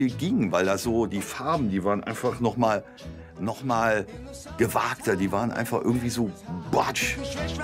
ging, weil da so die Farben, die waren einfach noch mal gewagter, die waren einfach irgendwie so batsch.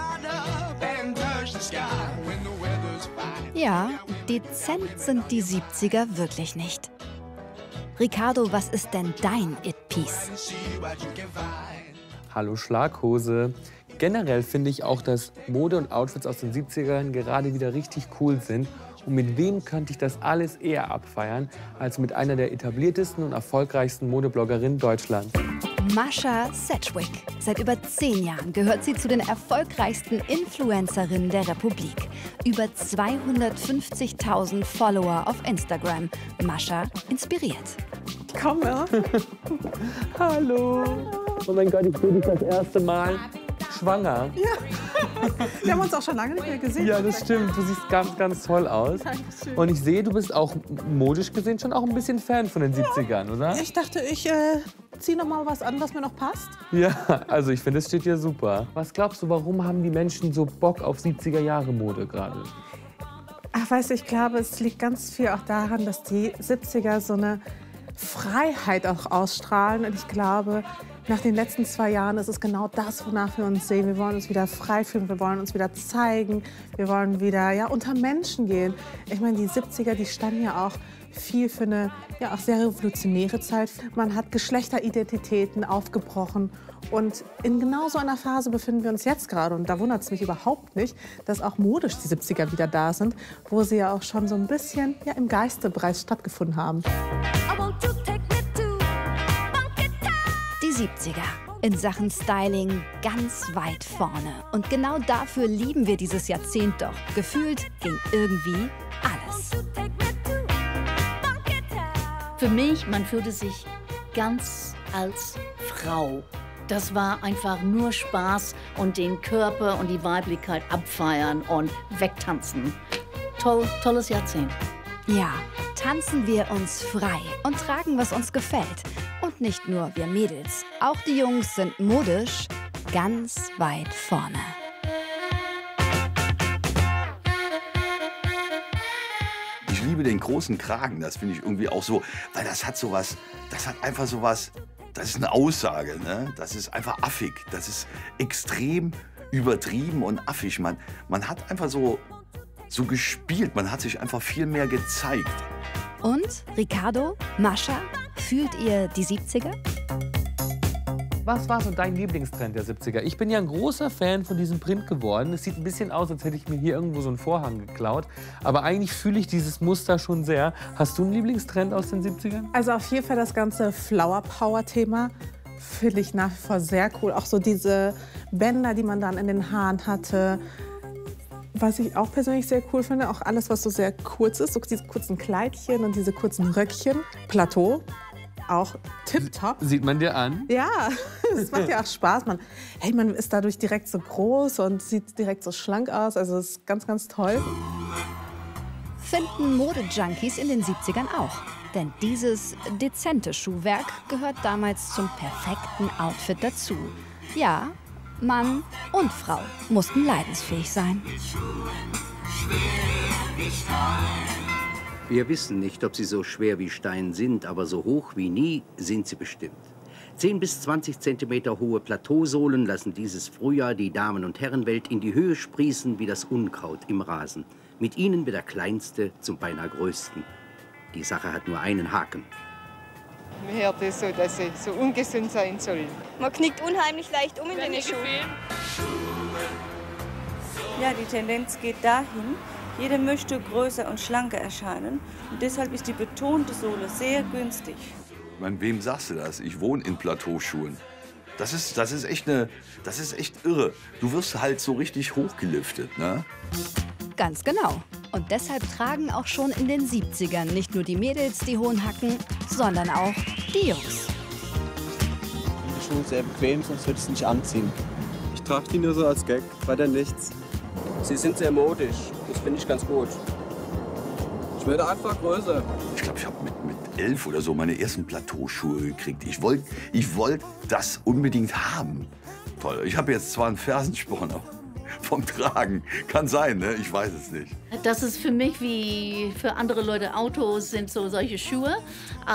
Ja, dezent sind die 70er wirklich nicht. Ricardo, was ist denn dein It-Piece? Hallo Schlaghose. Generell finde ich auch, dass Mode und Outfits aus den 70ern gerade wieder richtig cool sind. Und mit wem könnte ich das alles eher abfeiern, als mit einer der etabliertesten und erfolgreichsten Modebloggerinnen Deutschlands. Mascha Sedgwick. Seit über 10 Jahren gehört sie zu den erfolgreichsten Influencerinnen der Republik. Über 250.000 Follower auf Instagram. Mascha inspiriert. Komm, ja. Hallo. Oh mein Gott, ich sehe dich das erste Mal schwanger. Ja, wir haben uns auch schon lange nicht mehr gesehen. Ja, das stimmt. Du siehst ganz, ganz toll aus. Dankeschön. Und ich sehe, du bist auch modisch gesehen schon auch ein bisschen Fan von den 70ern, oder? Ich dachte, ich ziehe noch mal was an, was mir noch passt. Ja, also ich finde, es steht dir super. Was glaubst du, warum haben die Menschen so Bock auf 70er-Jahre-Mode gerade? Ach, weißt du, ich glaube, es liegt ganz viel auch daran, dass die 70er so eine Freiheit auch ausstrahlen. Und ich glaube, nach den letzten 2 Jahren ist es genau das, wonach wir uns sehen. Wir wollen uns wieder frei fühlen, wir wollen uns wieder zeigen, wir wollen wieder unter Menschen gehen. Ich meine, die 70er, die standen ja auch viel für eine auch sehr revolutionäre Zeit. Man hat Geschlechteridentitäten aufgebrochen. Und in genau so einer Phase befinden wir uns jetzt gerade. Und da wundert es mich überhaupt nicht, dass auch modisch die 70er wieder da sind, wo sie ja auch schon so ein bisschen im Geiste bereits stattgefunden haben. Die 70er. In Sachen Styling ganz weit vorne. Und genau dafür lieben wir dieses Jahrzehnt doch. Gefühlt ging irgendwie alles. Für mich, man fühlte sich ganz als Frau. Das war einfach nur Spaß und den Körper und die Weiblichkeit abfeiern und wegtanzen. Tolles Jahrzehnt. Ja, tanzen wir uns frei und tragen, was uns gefällt. Und nicht nur wir Mädels, auch die Jungs sind modisch ganz weit vorne. Ich liebe den großen Kragen, das finde ich irgendwie auch so, weil das hat einfach sowas, das ist eine Aussage, ne? Das ist einfach affig, das ist extrem übertrieben und affig. Man hat einfach so gespielt, man hat sich einfach viel mehr gezeigt. Und, Ricardo, Mascha, fühlt ihr die 70er? Was war so dein Lieblingstrend der 70er? Ich bin ja ein großer Fan von diesem Print geworden. Es sieht ein bisschen aus, als hätte ich mir hier irgendwo so einen Vorhang geklaut. Aber eigentlich fühle ich dieses Muster schon sehr. Hast du einen Lieblingstrend aus den 70ern? Also auf jeden Fall das ganze Flower Power-Thema finde ich nach wie vor sehr cool. Auch so diese Bänder, die man dann in den Haaren hatte. Was ich auch persönlich sehr cool finde, auch alles, was so sehr kurz ist, so diese kurzen Kleidchen und diese kurzen Röckchen. Plateau, auch tipptopp. Sieht man dir an? Ja, es macht ja auch Spaß. Man ist dadurch direkt so groß und sieht direkt so schlank aus. Also es ist ganz, ganz toll. Finden Modejunkies in den 70ern auch. Denn dieses dezente Schuhwerk gehört damals zum perfekten Outfit dazu. Ja, Mann und Frau mussten leidensfähig sein. Wir wissen nicht, ob sie so schwer wie Stein sind, aber so hoch wie nie sind sie bestimmt. 10 bis 20 Zentimeter hohe Plateausohlen lassen dieses Frühjahr die Damen- und Herrenwelt in die Höhe sprießen wie das Unkraut im Rasen. Mit ihnen wird der Kleinste zum beinahe Größten. Die Sache hat nur einen Haken. Man hört es so, dass sie so ungesund sein sollen. Man knickt unheimlich leicht um in den Schuhen. Ja, die Tendenz geht dahin. Jeder möchte größer und schlanker erscheinen. Und deshalb ist die betonte Sohle sehr günstig. Ich meine, wem sagst du das? Ich wohne in Plateauschuhen. Das ist echt irre. Du wirst halt so richtig hochgeliftet, ne? Ganz genau. Und deshalb tragen auch schon in den 70ern nicht nur die Mädels die hohen Hacken, sondern auch die Jungs. Die Schuhe sehr bequem, sonst würde ich es nicht anziehen. Ich trage die nur so als Gag, weiter nichts. Sie sind sehr modisch, das finde ich ganz gut. Ich werde einfach größer. Ich glaube, ich habe mit 11 oder so meine ersten Plateauschuhe gekriegt. Ich wollt das unbedingt haben. Toll. Ich habe jetzt zwar einen Fersensporn vom Tragen. Kann sein, ne? Ich weiß es nicht. Das ist für mich wie für andere Leute Autos sind so solche Schuhe.